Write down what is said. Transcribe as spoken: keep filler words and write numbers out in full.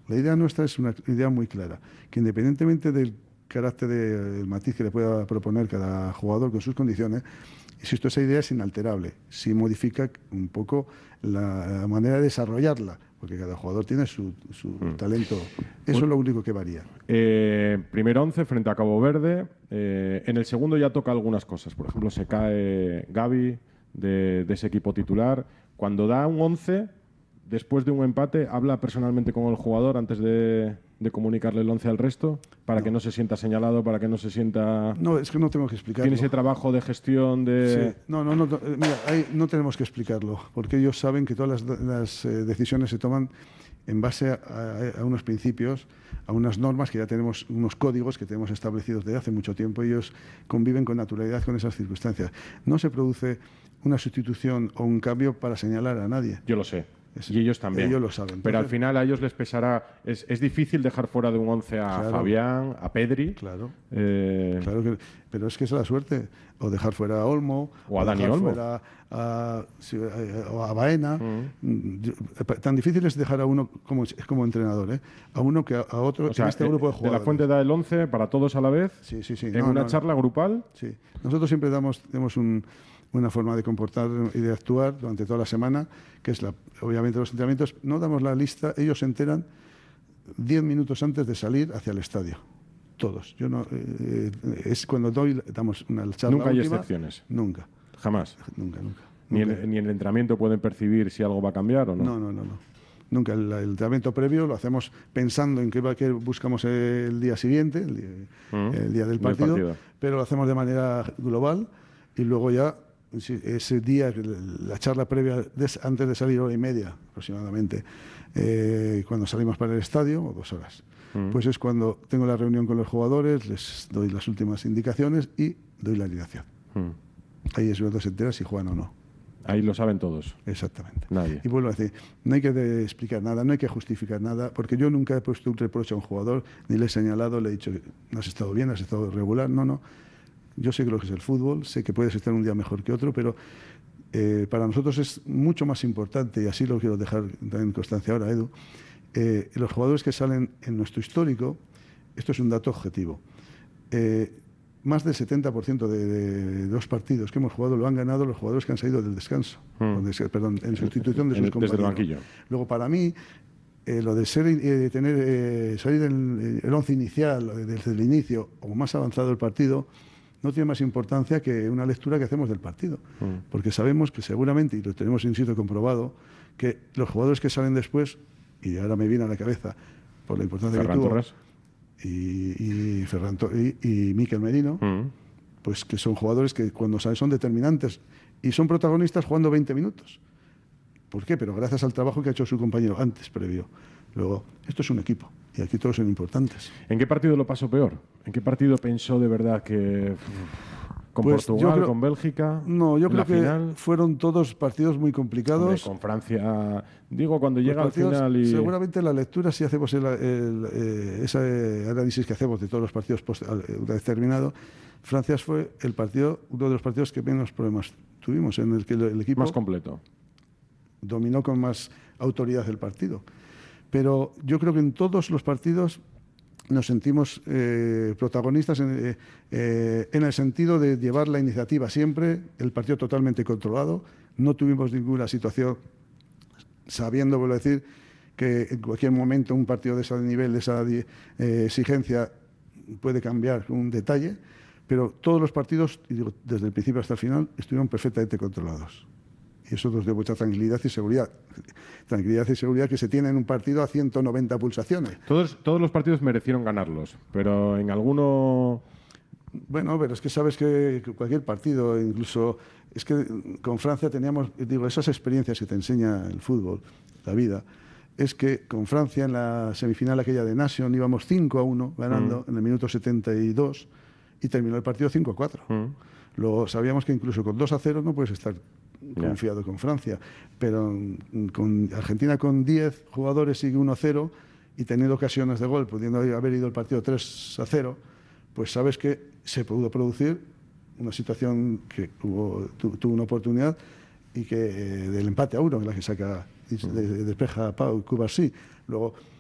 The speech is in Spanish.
La idea nuestra es una idea muy clara, que independientemente del carácter del matiz que le pueda proponer cada jugador con sus condiciones, insisto, esa idea es inalterable. Sí modifica un poco la, la manera de desarrollarla, porque cada jugador tiene su, su mm. talento. Eso es lo único que varía. Eh, primer once frente a Cabo Verde. Eh, en el segundo ya toca algunas cosas. Por ejemplo, se cae Gavi de, de ese equipo titular. Cuando da un once, después de un empate, ¿habla personalmente con el jugador antes de, de comunicarle el once al resto? Para no. que no se sienta señalado, para que no se sienta... No, es que no tengo que explicarlo. ¿Tiene ese trabajo de gestión de...? Sí. No, no, no. Mira, ahí no tenemos que explicarlo, porque ellos saben que todas las, las eh, decisiones se toman en base a, a, a unos principios, a unas normas que ya tenemos, unos códigos que tenemos establecidos desde hace mucho tiempo. Ellos conviven con naturalidad con esas circunstancias. No se produce una sustitución o un cambio para señalar a nadie. Yo lo sé. Es, y ellos también. Ellos lo saben. Pero Entonces, al final a ellos les pesará... Es, es difícil dejar fuera de un once a claro, Fabián, a Pedri. Claro. Eh, claro que, pero es que es la suerte. O dejar fuera a Olmo. O a o Dani Olmo. Fuera a, a, a Baena. Mm. Tan difícil es dejar a uno como, como entrenador, ¿eh? A uno que a, a otro. O sea, en este grupo de jugadores. De la Fuente da el once para todos a la vez. Sí, sí, sí. En no, una no, charla grupal. Sí. Nosotros siempre damos, damos un... una forma de comportar y de actuar durante toda la semana, que es la, obviamente los entrenamientos. No damos la lista, ellos se enteran diez minutos antes de salir hacia el estadio. Todos. Yo no, eh, es cuando doy, damos una charla. Nunca hay última, excepciones. Nunca. Jamás. Nunca, nunca. Ni, nunca. En, ni en el entrenamiento pueden percibir si algo va a cambiar o no. No, no, no, no. Nunca. El, el entrenamiento previo lo hacemos pensando en qué, va, qué buscamos el día siguiente, el día, uh-huh. el día del partido, partido, pero lo hacemos de manera global y luego ya ese día, la charla previa, antes de salir, hora y media aproximadamente, eh, cuando salimos para el estadio, o dos horas, mm. pues es cuando tengo la reunión con los jugadores, les doy las últimas indicaciones y doy la alineación. Mm. Ahí es cuando se entera si juegan o no. Ahí lo saben todos. Exactamente. Nadie. Y vuelvo a decir, no hay que de explicar nada, no hay que justificar nada, porque yo nunca he puesto un reproche a un jugador, ni le he señalado, le he dicho, no has estado bien, has estado regular, no, no. Yo sé que lo que es el fútbol, sé que puedes estar un día mejor que otro, pero eh, para nosotros es mucho más importante, y así lo quiero dejar en constancia ahora, Edu, eh, los jugadores que salen en nuestro histórico, esto es un dato objetivo, eh, más del setenta por ciento de, de los partidos que hemos jugado lo han ganado los jugadores que han salido del descanso, mm. de, perdón, en sustitución de sus en, compañeros. Desde el banquillo. Luego, para mí, eh, lo de ser, eh, tener, eh, salir en el once inicial, desde el inicio, o más avanzado el partido, no tiene más importancia que una lectura que hacemos del partido. Mm. Porque sabemos que seguramente, y lo tenemos, insisto, comprobado, que los jugadores que salen después, y ahora me viene a la cabeza, por la importancia Ferran que tuvo, Torres. y, y, Ferran y, y Mikel Merino, mm. pues que son jugadores que cuando salen son determinantes y son protagonistas jugando veinte minutos. ¿Por qué? Pero gracias al trabajo que ha hecho su compañero antes, previo. Luego, esto es un equipo y aquí todos son importantes. ¿En qué partido lo pasó peor? ¿En qué partido pensó de verdad que con pues Portugal, creo, con Bélgica? No, yo creo la que final? fueron todos partidos muy complicados. Hombre, con Francia, digo, cuando llega al partidos, final y... Seguramente la lectura, si hacemos el, el, el, ese análisis que hacemos de todos los partidos post, una vez terminado, Francia fue el partido, uno de los partidos que menos problemas tuvimos, en el que el, el equipo... Más completo. Dominó con más autoridad el partido. Pero yo creo que en todos los partidos nos sentimos eh, protagonistas en, eh, en el sentido de llevar la iniciativa siempre, el partido totalmente controlado, no tuvimos ninguna situación, sabiendo, vuelvo a decir, que en cualquier momento un partido de ese nivel, de esa eh, exigencia, puede cambiar un detalle, pero todos los partidos, y digo, desde el principio hasta el final, estuvieron perfectamente controlados. Y eso nos da mucha tranquilidad y seguridad. Tranquilidad y seguridad que se tiene en un partido a ciento noventa pulsaciones. Todos, todos los partidos merecieron ganarlos, pero en alguno... Bueno, pero es que sabes que cualquier partido, incluso... Es que con Francia teníamos, digo, esas experiencias que te enseña el fútbol, la vida, es que con Francia en la semifinal aquella de Nation íbamos cinco a uno ganando mm. en el minuto setenta y dos y terminó el partido cinco a cuatro. Mm. Luego sabíamos que incluso con dos a cero no puedes estar confiado yeah. con Francia, pero con Argentina con diez jugadores sigue uno a cero y teniendo ocasiones de gol, pudiendo haber ido el partido tres a cero, pues sabes que se pudo producir una situación que hubo, tu, tuvo una oportunidad y que eh, del empate a uno, en la que saca, mm. despeja a Pau y Cubarsí. Luego